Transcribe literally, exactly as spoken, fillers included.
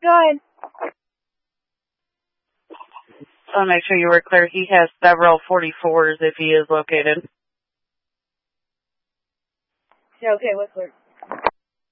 Go ahead. I'll make sure you were clear. He has several forty-fours if he is located. Yeah, okay, what's clear?